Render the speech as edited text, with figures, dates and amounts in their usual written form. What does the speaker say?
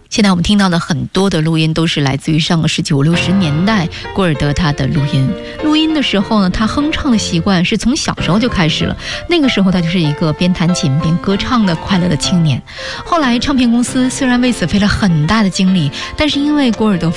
现在我们听到的很多的录音都是来自于上个世纪50、60年代郭尔德他的录音。录音的时候呢，他哼唱的习惯是从小时候就开始了。那个时候他就是一个边弹琴边歌唱的快乐的青年。后来唱片公司虽然为此费了很大的精力，但是因为郭尔德